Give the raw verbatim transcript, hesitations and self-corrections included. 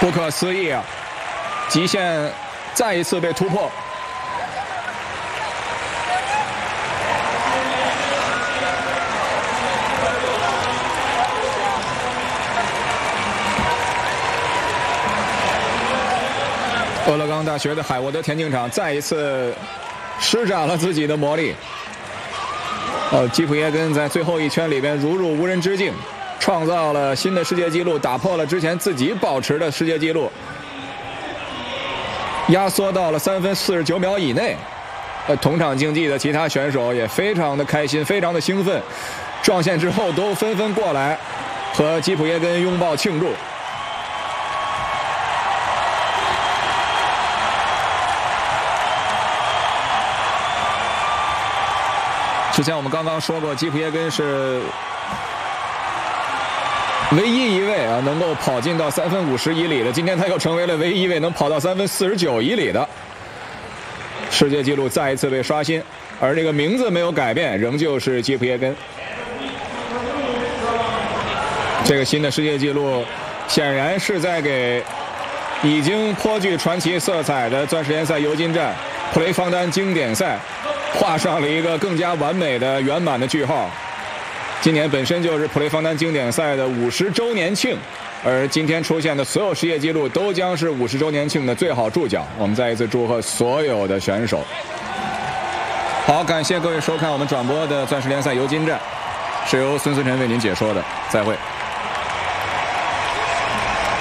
不可思议啊！极限再一次被突破。俄勒冈大学的海沃德田径场再一次施展了自己的魔力。呃，基普耶根在最后一圈里边如入无人之境，创造了新的世界纪录，打破了之前自己保持的世界纪录，压缩到了三分四十九秒以内。呃，同场竞技的其他选手也非常的开心，非常的兴奋，撞线之后都纷纷过来和基普耶根拥抱庆祝。之前我们刚刚说过，基普耶根是唯一一位啊能够跑进到三分五十以里的，今天他又成为了唯一一位能跑到三分四十九以里的，世界纪录再一次被刷新，而这个名字没有改变，仍旧是基普耶根。这个新的世界纪录显然是在给已经颇具传奇色彩的钻石联赛尤金站普雷方丹经典赛画上了一个更加完美的圆满的句号。今年本身就是普雷方丹经典赛的五十周年庆，而今天出现的所有世界纪录都将是五十周年庆的最好注脚。我们再一次祝贺所有的选手。好，感谢各位收看我们转播的钻石联赛尤金站，是由孙思辰为您解说的，再会。